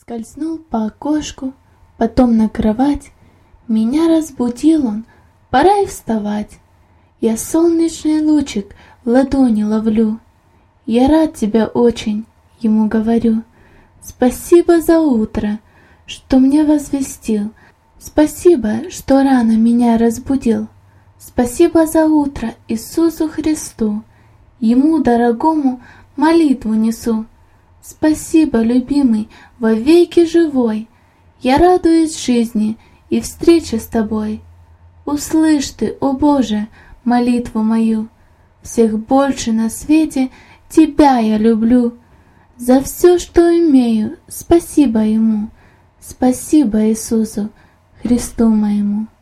Скользнул по окошку, потом на кровать. Меня разбудил он, пора и вставать. Я солнечный лучик в ладони ловлю. Я рад тебя очень, ему говорю. Спасибо за утро, что мне возвестил. Спасибо, что рано меня разбудил. Спасибо за утро Иисусу Христу. Ему, дорогому, молитву несу. Спасибо, любимый, вовеки живой. Я радуюсь жизни и встрече с тобой. Услышь ты, о Боже, молитву мою. Всех больше на свете тебя я люблю. За все, что имею, спасибо ему. Спасибо Иисусу Христу моему.